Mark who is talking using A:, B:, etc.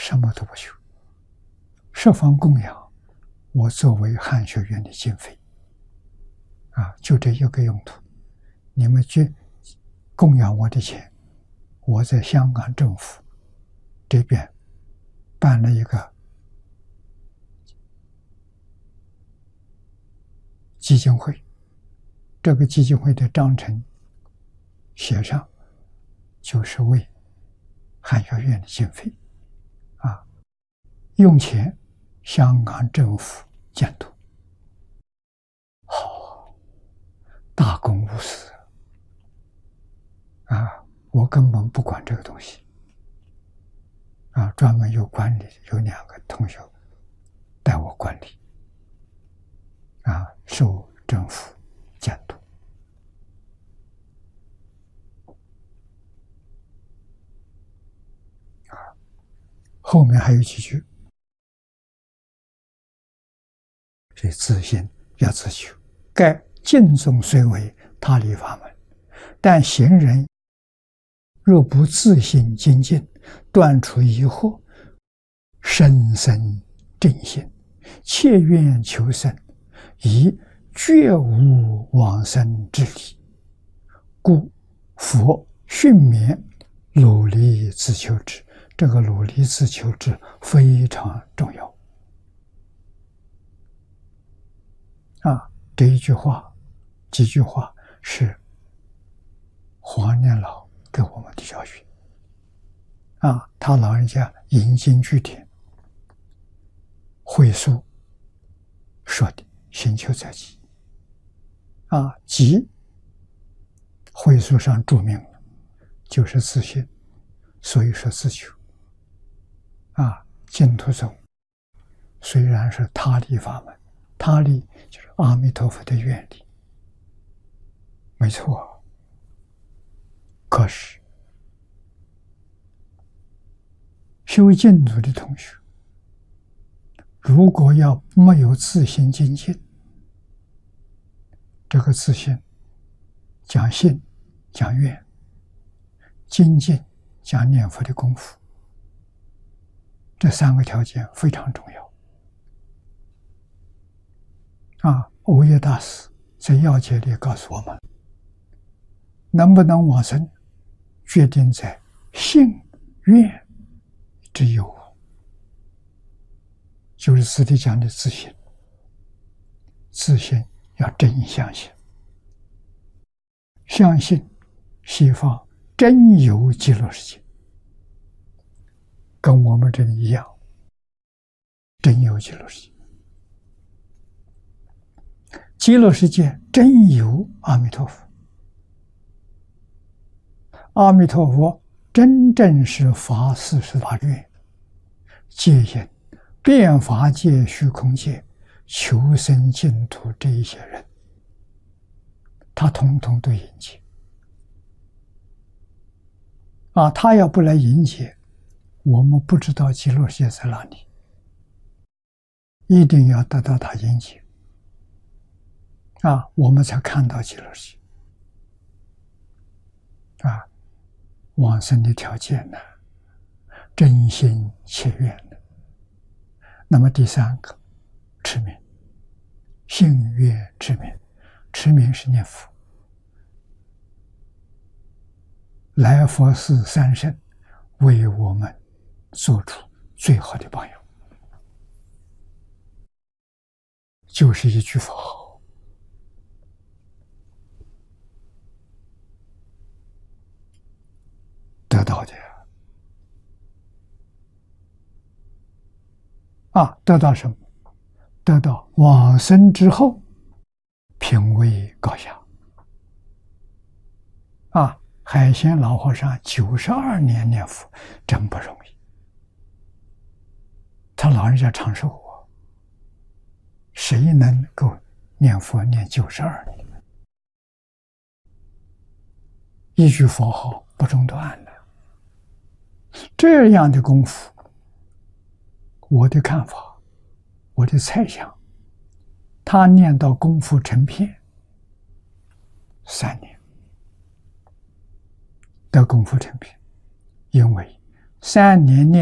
A: 什么都不求，十方供养我作为汉学院的经费，就这一个用途。你们去供养我的钱，我在香港政府这边办了一个基金会，这个基金会的章程写上就是为汉学院的经费，用钱香港政府监督。好，大公无私我根本不管这个东西专门有管理，有2个同学带我管理受政府监督。后面还有几句，所以自信要自求。盖净宗虽为他力法门，但行人若不自信精进，断除疑惑，深生正心，切愿求生，以绝无往生之理。故佛训勉努力自求之。这个努力自求之非常重要这一句话几句话是黄念老给我们的教训他老人家引经据典会述说的，行求在即即会述上注明了就是自信，所以说自求净土宗虽然是他力法门，他力就是阿弥陀佛的愿力，没错。可是修净土的同学，如果要没有自信精进，这个自信讲信讲愿，精进讲念佛的功夫，这3个条件非常重要欧耶大师在要解里告诉我们，能不能往生决定在信愿之有，就是此地讲的自信。自信要真相信，相信西方真有极乐世界，跟我们这里一样，真有极乐世界。极乐世界真有阿弥陀佛，阿弥陀佛真正是发48愿，戒引遍法界虚空界求生净土这一些人，他统统都迎接他要不来迎接，我们不知道极乐世界在哪里，一定要得到他迎接我们才看到极乐世界往生的条件呢，真心切愿的。那么第3个，持名，信愿持名，持名是念佛。来佛寺三圣为我们做出最好的榜样，就是一句佛号，得到的得到什么？得到往生之后品位高下海鲜老和尚92年念佛真不容易，他老人家长寿谁能够念佛念92年？一句佛号不中断的，这样的功夫，我的看法，我的猜想，他念到功夫成片3年，得功夫成片，因为3年念